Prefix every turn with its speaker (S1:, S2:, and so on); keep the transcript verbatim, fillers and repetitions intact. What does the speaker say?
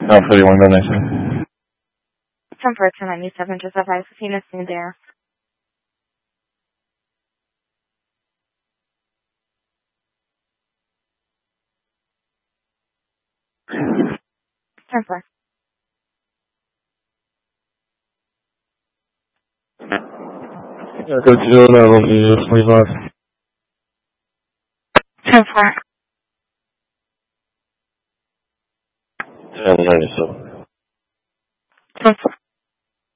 S1: No, forty-one, go next one.
S2: ten four, ten ninety-seven, Joseph Isophina, same there. ten four.
S1: Yeah, go to zero level, forty-five.
S2: ten four.
S1: ten ninety-seven.
S2: ten four.